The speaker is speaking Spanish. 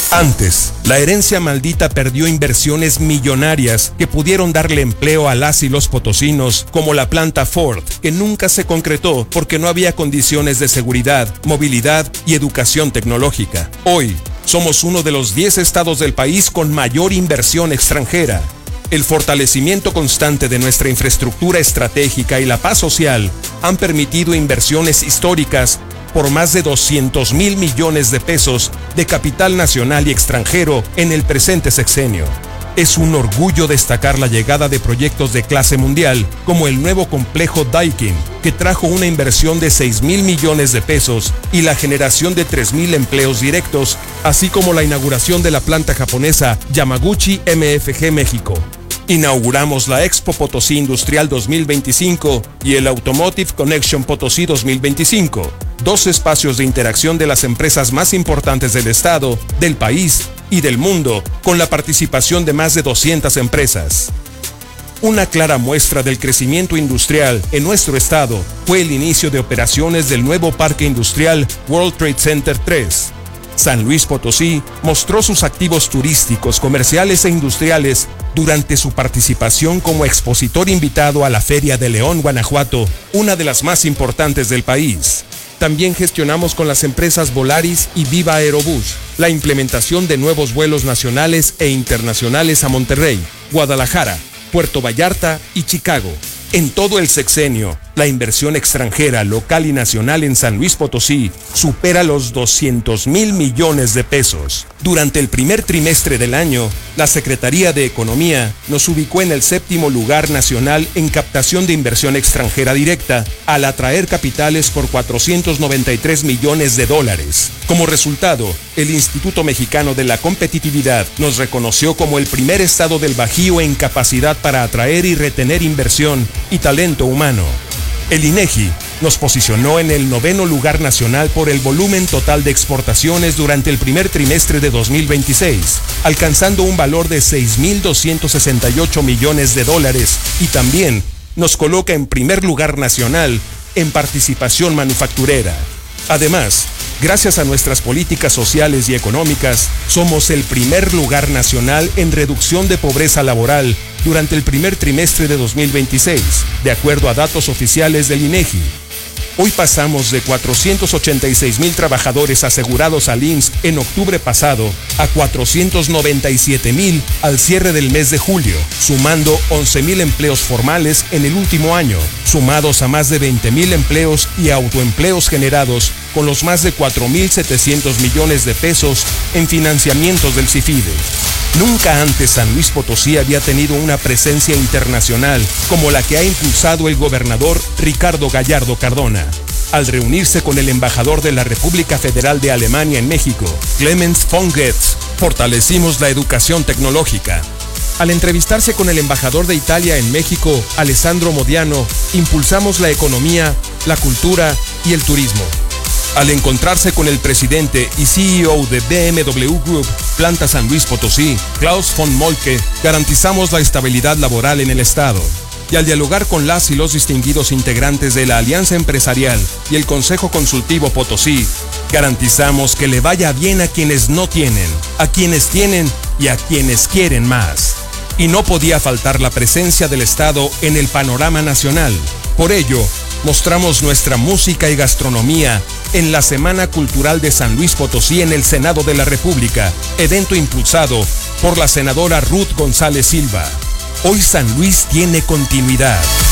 Antes, la herencia maldita perdió inversiones millonarias que pudieron darle empleo a las y los potosinos, como la planta Ford, que nunca se concretó porque no había condiciones de seguridad, movilidad y educación tecnológica. Hoy, somos uno de los 10 estados del país con mayor inversión extranjera. El fortalecimiento constante de nuestra infraestructura estratégica y la paz social han permitido inversiones históricas por más de 200,000 millones de pesos de capital nacional y extranjero en el presente sexenio. Es un orgullo destacar la llegada de proyectos de clase mundial, como el nuevo complejo Daikin, que trajo una inversión de 6,000 millones de pesos y la generación de 3,000 empleos directos, así como la inauguración de la planta japonesa Yamaguchi MFG México. Inauguramos la Expo Potosí Industrial 2025 y el Automotive Connection Potosí 2025, 2 espacios de interacción de las empresas más importantes del estado, del país y del mundo, con la participación de más de 200 empresas. Una clara muestra del crecimiento industrial en nuestro estado fue el inicio de operaciones del nuevo Parque Industrial World Trade Center 3. San Luis Potosí mostró sus activos turísticos, comerciales e industriales durante su participación como expositor invitado a la Feria de León, Guanajuato, una de las más importantes del país. También gestionamos con las empresas Volaris y Viva Aerobús la implementación de nuevos vuelos nacionales e internacionales a Monterrey, Guadalajara, Puerto Vallarta y Chicago. En todo el sexenio, la inversión extranjera, local y nacional en San Luis Potosí supera los 200,000 millones de pesos. Durante el primer trimestre del año, la Secretaría de Economía nos ubicó en el 7º lugar nacional en captación de inversión extranjera directa, al atraer capitales por 493 millones de dólares. Como resultado, el Instituto Mexicano de la Competitividad nos reconoció como el primer estado del Bajío en capacidad para atraer y retener inversión y talento humano. El INEGI nos posicionó en el 9º lugar nacional por el volumen total de exportaciones durante el primer trimestre de 2026, alcanzando un valor de 6,268 millones de dólares, y también nos coloca en primer lugar nacional en participación manufacturera. Además, gracias a nuestras políticas sociales y económicas, somos el primer lugar nacional en reducción de pobreza laboral durante el primer trimestre de 2026, de acuerdo a datos oficiales del INEGI. Hoy pasamos de 486,000 trabajadores asegurados al IMSS en octubre pasado a 497,000 al cierre del mes de julio, sumando 11,000 empleos formales en el último año, sumados a más de 20,000 empleos y autoempleos generados con los más de 4,700 millones de pesos en financiamientos del CIFIDE. Nunca antes San Luis Potosí había tenido una presencia internacional como la que ha impulsado el gobernador Ricardo Gallardo Cardona. Al reunirse con el embajador de la República Federal de Alemania en México, Clemens von Goetz, fortalecimos la educación tecnológica. Al entrevistarse con el embajador de Italia en México, Alessandro Modiano, impulsamos la economía, la cultura y el turismo. Al encontrarse con el presidente y CEO de BMW Group, Planta San Luis Potosí, Klaus von Moltke, garantizamos la estabilidad laboral en el estado. Y al dialogar con las y los distinguidos integrantes de la Alianza Empresarial y el Consejo Consultivo Potosí, garantizamos que le vaya bien a quienes no tienen, a quienes tienen y a quienes quieren más. Y no podía faltar la presencia del Estado en el panorama nacional. Por ello, mostramos nuestra música y gastronomía en la Semana Cultural de San Luis Potosí en el Senado de la República, evento impulsado por la senadora Ruth González Silva. Hoy San Luis tiene continuidad.